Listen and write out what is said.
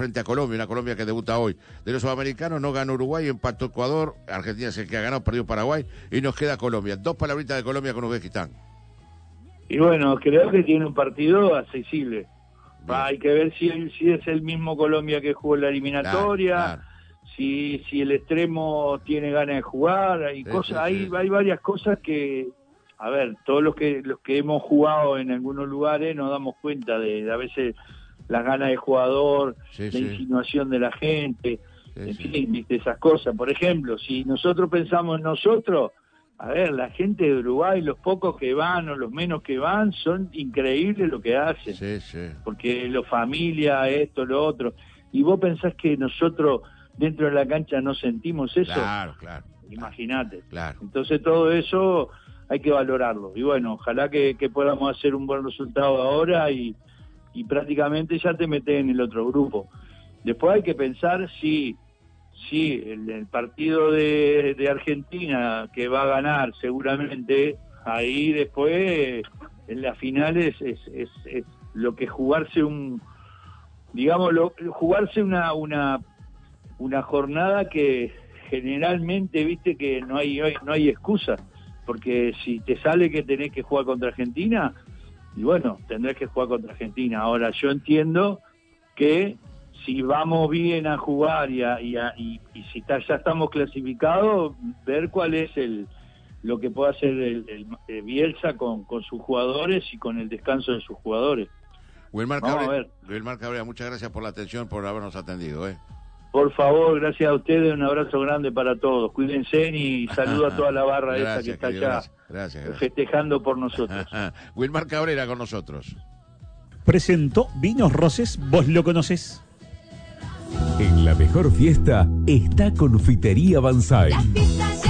frente a Colombia, una Colombia que debuta hoy. De los sudamericanos no ganó Uruguay, empató Ecuador, Argentina es el que ha ganado, perdió Paraguay y nos queda Colombia. 2 palabritas de Colombia con Uzbekistán. Y bueno, creo que tiene un partido accesible. Hay que ver si es el mismo Colombia que jugó en la eliminatoria, Claro. si el extremo tiene ganas de jugar, hay cosas, hay varias cosas que, a ver, todos los que hemos jugado en algunos lugares nos damos cuenta de a veces las ganas de jugador, la insinuación de la gente, en fin, ¿viste? Esas cosas. Por ejemplo, si nosotros pensamos en nosotros, a ver, la gente de Uruguay, los pocos que van o los menos que van, son increíbles lo que hacen. Porque los familia, esto, lo otro. Y vos pensás que nosotros dentro de la cancha no sentimos eso. Claro. Imagínate. Claro. Entonces todo eso hay que valorarlo. Y bueno, ojalá que podamos hacer un buen resultado ahora y prácticamente ya te metés en el otro grupo. Después hay que pensar si el partido de Argentina, que va a ganar seguramente, ahí después en las finales es lo que jugarse jugarse una jornada que generalmente, viste, que no hay excusa, porque si te sale que tenés que jugar contra Argentina, y bueno, tendrás que jugar contra Argentina. Ahora, yo entiendo que si vamos bien a jugar y si ya estamos clasificados, ver cuál es lo que puede hacer el Bielsa con sus jugadores y con el descanso de sus jugadores. Wilmar Cabrera, muchas gracias por la atención, por habernos atendido. Por favor, gracias a ustedes, un abrazo grande para todos. Cuídense y saludo a toda la barra esa que está allá gracias. festejando por nosotros. Wilmar Cabrera con nosotros. Presentó Vinos Roses, ¿vos lo conocés? En la mejor fiesta está Confitería Banzai.